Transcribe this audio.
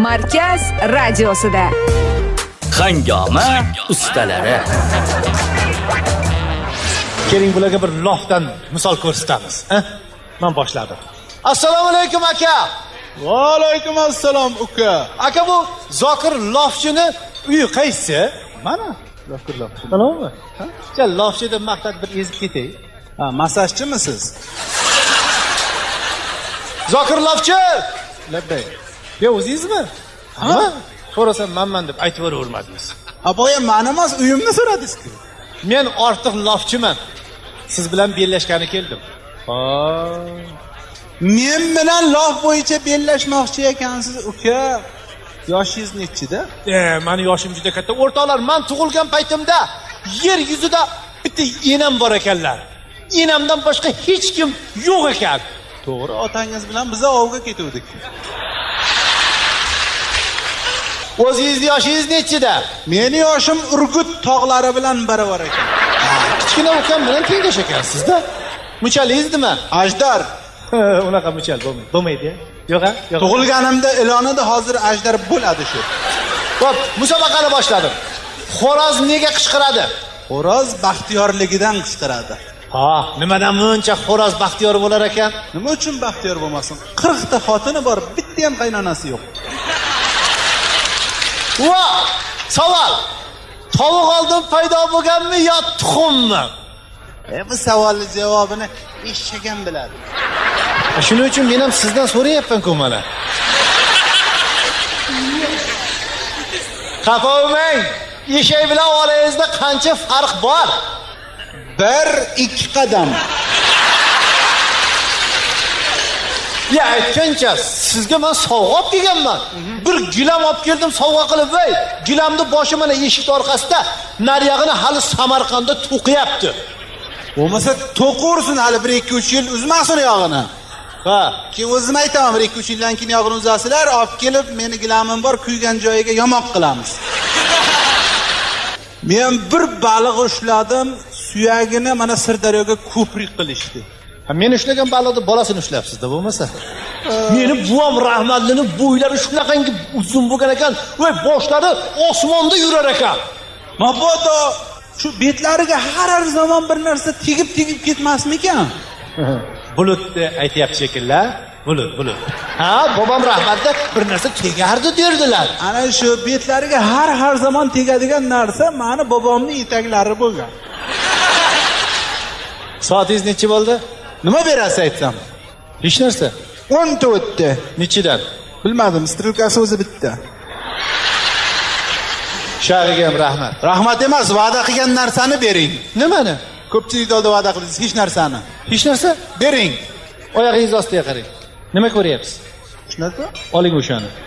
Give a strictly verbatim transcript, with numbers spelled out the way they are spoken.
Markaz radiosida. Hangoma ustalari. Keling, bularga bir lofdan misol ko'rsatamiz. Men boshladim. Assalomu alaykum aka. Va alaykum assalom uka. Aka, bu Zokir lofchini uyi qaysi? Mana Zokir lofchi. Salommi? Ha? Kel lofchi deb maqtab bir ezib ketay. Ha, masajchimisiz? Zokir lofchi. Labbay. Yo, o'zingizmi? Ha? So'rasam menman deb aytib o'ravermadingiz. Aboya, meni emas, uyimni so'radingiz-ku. Men ortiq lofchiman. Siz bilan bellashgani keldim. Ha. Men bilan lof bo'yicha bellashmoqchi ekansiz uka. Yoshingiz nechida? E, meni yoshim juda katta. O'rtoqlar, men tug'ilgan paytimda yer yuzida bitta enam bor ekanlar. Enamdan boshqa hech kim yo'q ekan. To'g'ri, otangiz bilan biz ovga ketuvdik. O'zingizni yoshingiz nechida? Meni yoshim Urgut tog'lari bilan baravar ekan. Kichkina ukam bilan tengash ekansizda. Muchalingiz nima? Ajdar. Unaqa muchal bo'lmaydi. Bo'lmaydi. Yo'q-a? Yo'q. Tug'ilganimda e'lonida hozir ajdar bo'ladi shu. Xo'p, musobaqani boshladim. Xo'roz nega qichqiradi? Xo'roz baxtiyorligidan qichqiradi. Ha, nimadan buncha xo'roz baxtiyor bo'lar ekan? Nima uchun baxtiyor bo'lmasin? qirq ta xotini bor, bitta ham qaynonasi yo'q. Va, savol. Tovuq oldin paydo bo'lganmi yo tuxummi? E, bu savolning javobini eshak ham biladi. Shuning uchun men ham sizdan so'rayapman-ku mana. Xafa bo'lmang. Eshak bilan orangizda qancha farq bor? bir ikki qadam. Ya, aytgancha, sizga men sovg'a olib kelganman. Bir gilam olib keldim sovg'a qilib, voy, gilamni boshi mana eshik orqasida, nariyog'ini hali Samarqandda to'qiyapti. Bo'lmasa to'qursin, hali bir ikki uch yil uzmasin yog'ini. Ha, keyin o'zim aytaman, bir ikki uch yildan keyin yog'ini uzasizlar, olib kelib meni gilamim bor, kuygan joyiga yamoq qilamiz. Men bir baliq ushladim, suyagini mana Sirdaryoga ko'prik qilishdi. Ha, men ushlagan baliqni bolasini ushlabsiz-da bo'lmasa. Meni buvam rahmatlini bo'ylari shunaqangi uzun bo'lgan ekan, voy, boshlari osmonda yurar ekan. Mabodo shu betlariga har har zamon bir narsa tegib-tegib ketmasmikan? Bulutni aytayapti shekillar. Bulut, bulut. Ha, bobom rahmatda bir narsa tegardi derdilar. Ana shu betlariga har har zamon tegadigan narsa meni bobomning etaklari bo'lgan. Soatingiz necha bo'ldi? Nima berasiz aytsam? Hech narsa. o'n ta o'tdi. Nechidan? Bilmadim, strelkasi o'zi bitta. Shariga ham rahmat. Rahmat emas, va'da qilgan narsani bering. Nimani? Ko'pchilik oldida va'da qildingiz, hech narsani. Hech narsa? Bering. Oyog'ingiz ostiga qarang. Nima ko'ryapsiz? Shunaqa? Oling o'shani.